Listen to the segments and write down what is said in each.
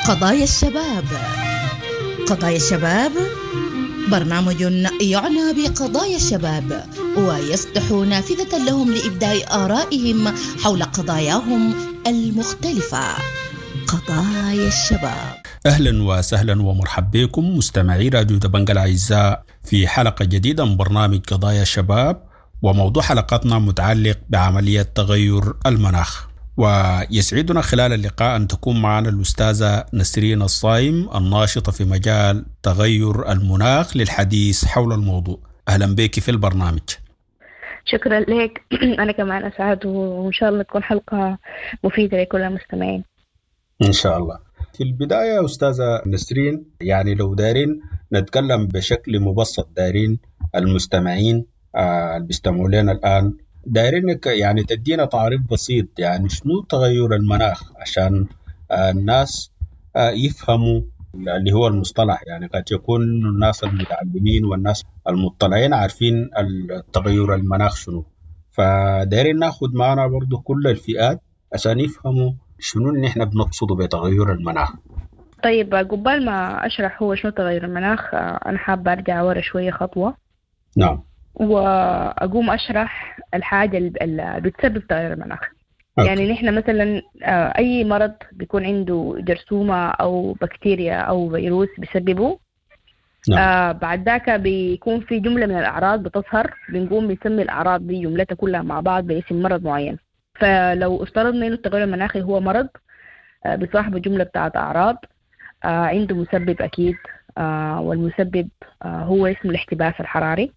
قضايا الشباب. قضايا الشباب برنامج يعنى بقضايا الشباب ويفتح نافذة لهم لإبداء آرائهم حول قضاياهم المختلفة. قضايا الشباب. أهلا وسهلا ومرحبا بكم مستمعي راديو دبنجة الأعزاء في حلقة جديدة من برنامج قضايا الشباب، وموضوع حلقتنا متعلق بعملية تغير المناخ. ويسعدنا خلال اللقاء أن تكون معنا الأستاذة نسرين الصايم الناشطة في مجال تغير المناخ للحديث حول الموضوع. أهلا بك في البرنامج. شكرا لك. أنا كمان أسعد، وإن شاء الله تكون حلقة مفيدة لكل المستمعين إن شاء الله. في البداية أستاذة نسرين، يعني لو دارين نتكلم بشكل مبسط، دارين المستمعين اللي بيستمعوا لنا الآن دايرينك يعني تدينا تعريف بسيط، يعني شنو تغير المناخ عشان الناس يفهموا اللي هو المصطلح. يعني قد يكون الناس المتعلمين والناس المطلعين عارفين التغير المناخ شنو، فدايرين ناخد معنا برضو كل الفئات عشان يفهموا شنو اللي احنا بنقصده بتغير المناخ. طيب، قبل ما أشرح هو شنو تغير المناخ، أنا حابة أرجع ورا شوية خطوة. نعم. وأقوم أشرح الحاجة اللي بتسبب تغير المناخ. يعني نحن مثلا أي مرض بيكون عنده جرثومة أو بكتيريا أو فيروس بيسببه. نعم. بعد ذاك بيكون في جملة من الأعراض بتظهر، بنقوم بنسمي الأعراض دي جملتها كلها مع بعض باسم مرض معين. فلو افترضنا إنه التغير المناخي هو مرض بصاحبه جملة بتاعت أعراض، عنده مسبب أكيد، والمسبب هو اسمه الاحتباس الحراري.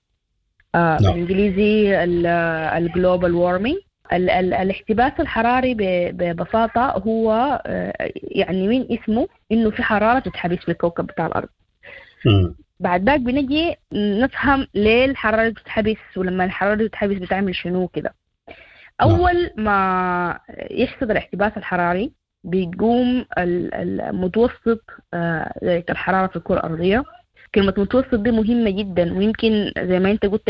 بالإنجليزي الجلوبال وارمينج. الاحتباس الحراري ببساطة هو يعني من اسمه إنه في حرارة تتحبس في الكوكب بتاع الأرض. بعد ذاك بنجي نفهم ليه الحرارة تتحبس، ولما الحرارة تتحبس بتعمل شنو كده. أول ما يحصل الاحتباس الحراري بيقوم المتوسط درجة الحرارة في الكرة الأرضية. كلمة متوسط دي مهمة جدا، ويمكن زي ما انت قلت